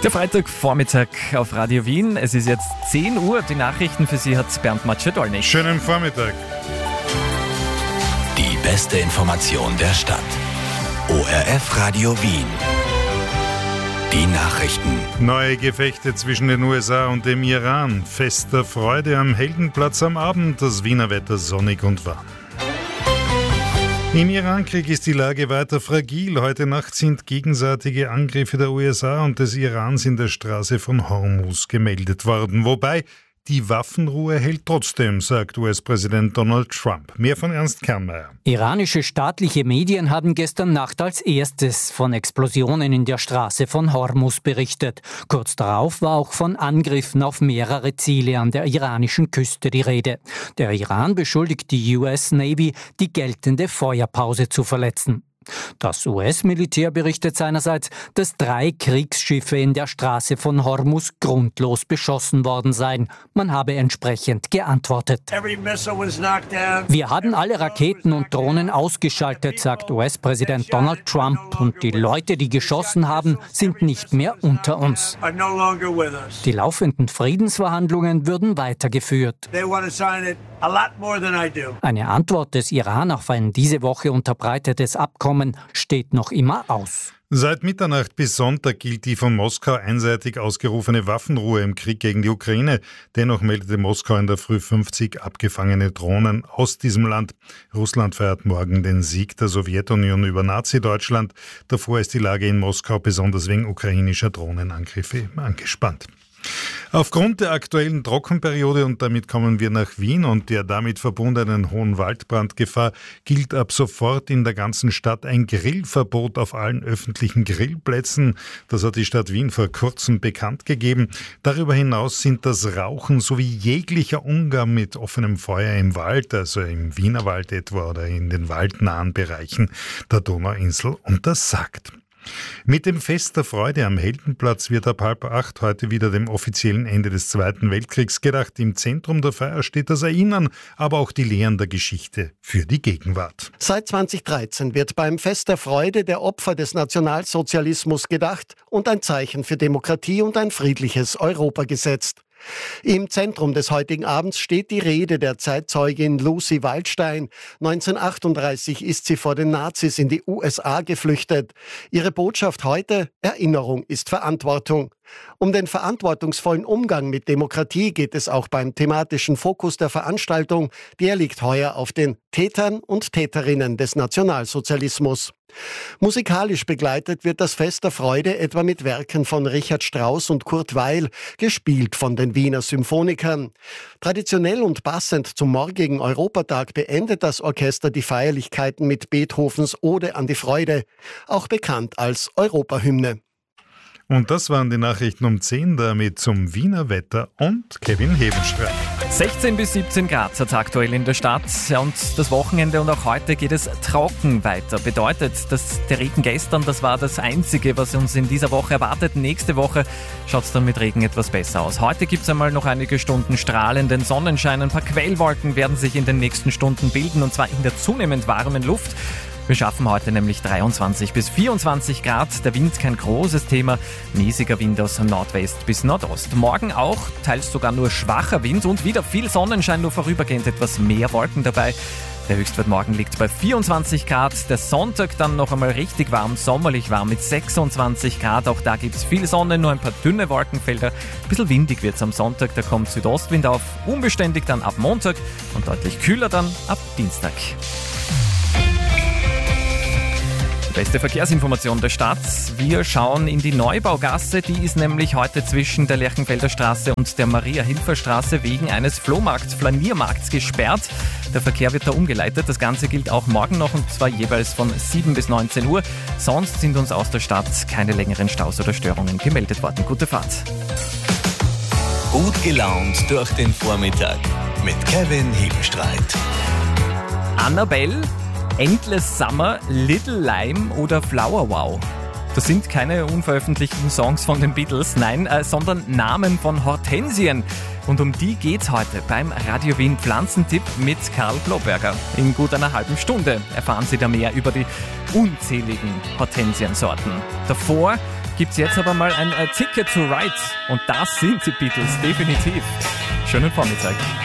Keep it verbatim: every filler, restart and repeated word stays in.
Der Freitagvormittag auf Radio Wien. Es ist jetzt zehn Uhr. Die Nachrichten für Sie hat Bernd Matschedolny. Schönen Vormittag. Die beste Information der Stadt. O R F Radio Wien. Die Nachrichten. Neue Gefechte zwischen den U S A und dem Iran. Fester Freude am Heldenplatz am Abend. Das Wiener Wetter sonnig und warm. Im Irankrieg ist die Lage weiter fragil. Heute Nacht sind gegenseitige Angriffe der U S A und des Irans in der Straße von Hormuz gemeldet worden. Wobei die Waffenruhe hält trotzdem, sagt U S-Präsident Donald Trump. Mehr von Ernst Kernmeier. Iranische staatliche Medien haben gestern Nacht als erstes von Explosionen in der Straße von Hormuz berichtet. Kurz darauf war auch von Angriffen auf mehrere Ziele an der iranischen Küste die Rede. Der Iran beschuldigt die U S Navy, die geltende Feuerpause zu verletzen. Das U S-Militär berichtet seinerseits, dass drei Kriegsschiffe in der Straße von Hormuz grundlos beschossen worden seien. Man habe entsprechend geantwortet. Wir haben alle Raketen und Drohnen ausgeschaltet, sagt U S-Präsident Donald Trump. Und die Leute, die geschossen haben, sind nicht mehr unter uns. Die laufenden Friedensverhandlungen würden weitergeführt. Eine Antwort des Iran auf ein diese Woche unterbreitetes Abkommen steht noch immer aus. Seit Mitternacht bis Sonntag gilt die von Moskau einseitig ausgerufene Waffenruhe im Krieg gegen die Ukraine. Dennoch meldete Moskau in der Früh fünfzig abgefangene Drohnen aus diesem Land. Russland feiert morgen den Sieg der Sowjetunion über Nazi-Deutschland. Davor ist die Lage in Moskau besonders wegen ukrainischer Drohnenangriffe angespannt. Aufgrund der aktuellen Trockenperiode, und damit kommen wir nach Wien, und der damit verbundenen hohen Waldbrandgefahr, gilt ab sofort in der ganzen Stadt ein Grillverbot auf allen öffentlichen Grillplätzen. Das hat die Stadt Wien vor kurzem bekannt gegeben. Darüber hinaus sind das Rauchen sowie jeglicher Umgang mit offenem Feuer im Wald, also im Wienerwald etwa oder in den waldnahen Bereichen der Donauinsel, untersagt. Mit dem Fest der Freude am Heldenplatz wird ab halb acht heute wieder dem offiziellen Ende des Zweiten Weltkriegs gedacht. Im Zentrum der Feier steht das Erinnern, aber auch die Lehren der Geschichte für die Gegenwart. Seit zweitausenddreizehn wird beim Fest der Freude der Opfer des Nationalsozialismus gedacht und ein Zeichen für Demokratie und ein friedliches Europa gesetzt. Im Zentrum des heutigen Abends steht die Rede der Zeitzeugin Lucy Waldstein. neunzehnhundertachtunddreißig ist sie vor den Nazis in die U S A geflüchtet. Ihre Botschaft heute: Erinnerung ist Verantwortung. Um den verantwortungsvollen Umgang mit Demokratie geht es auch beim thematischen Fokus der Veranstaltung. Der liegt heuer auf den Tätern und Täterinnen des Nationalsozialismus. Musikalisch begleitet wird das Fest der Freude etwa mit Werken von Richard Strauss und Kurt Weill, gespielt von den Wiener Symphonikern. Traditionell und passend zum morgigen Europatag beendet das Orchester die Feierlichkeiten mit Beethovens Ode an die Freude, auch bekannt als Europahymne. Und das waren die Nachrichten um zehn, damit zum Wiener Wetter und Kevin Hebenstreit. sechzehn bis siebzehn Grad hat es aktuell in der Stadt, und das Wochenende und auch heute geht es trocken weiter. Bedeutet, dass der Regen gestern, das war das Einzige, was uns in dieser Woche erwartet. Nächste Woche schaut es dann mit Regen etwas besser aus. Heute gibt es einmal noch einige Stunden strahlenden Sonnenschein. Ein paar Quellwolken werden sich in den nächsten Stunden bilden, und zwar in der zunehmend warmen Luft. Wir schaffen heute nämlich dreiundzwanzig bis vierundzwanzig Grad. Der Wind kein großes Thema. Mäßiger Wind aus Nordwest bis Nordost. Morgen auch, teils sogar nur schwacher Wind und wieder viel Sonnenschein, nur vorübergehend etwas mehr Wolken dabei. Der Höchstwert morgen liegt bei vierundzwanzig Grad. Der Sonntag dann noch einmal richtig warm, sommerlich warm mit sechsundzwanzig Grad. Auch da gibt es viel Sonne, nur ein paar dünne Wolkenfelder. Ein bisschen windig wird es am Sonntag, da kommt Südostwind auf. Unbeständig dann ab Montag und deutlich kühler dann ab Dienstag. Beste Verkehrsinformation der Stadt. Wir schauen in die Neubaugasse. Die ist nämlich heute zwischen der Lerchenfelder Straße und der Maria-Hilfer-Straße wegen eines Flohmarkt-Flaniermarkts gesperrt. Der Verkehr wird da umgeleitet. Das Ganze gilt auch morgen noch, und zwar jeweils von sieben bis neunzehn Uhr. Sonst sind uns aus der Stadt keine längeren Staus oder Störungen gemeldet worden. Gute Fahrt. Gut gelaunt durch den Vormittag mit Kevin Hebenstreit. Annabelle, Endless Summer, Little Lime oder Flower Wow. Das sind keine unveröffentlichten Songs von den Beatles, nein, äh, sondern Namen von Hortensien. Und um die geht's heute beim Radio Wien Pflanzentipp mit Karl Bloberger. In gut einer halben Stunde erfahren Sie da mehr über die unzähligen Hortensiensorten. Davor gibt's jetzt aber mal ein äh, Ticket to Ride. Und das sind die Beatles, definitiv. Schönen Vormittag.